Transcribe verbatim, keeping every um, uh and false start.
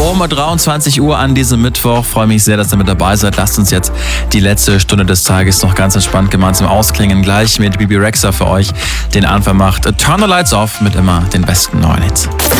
Um dreiundzwanzig Uhr an diesem Mittwoch. Freue mich sehr, dass ihr mit dabei seid. Lasst uns jetzt die letzte Stunde des Tages noch ganz entspannt gemeinsam ausklingen. Gleich mit Bebe Rexha für euch den Anfang macht. Turn the Lights Off mit immer den besten neuen Hits.